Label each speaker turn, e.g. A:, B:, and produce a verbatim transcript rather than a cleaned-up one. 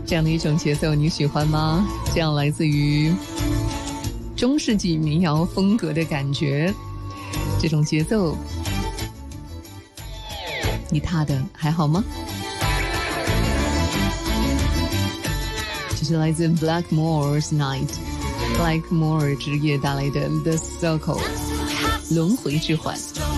A: 这样的一种节奏你喜欢吗？这样来自于中世纪民谣风格的感觉，这种节奏你踏的还好吗？这是来自 Blackmore's Night Blackmore 之夜带来的 The Circle 轮回之环。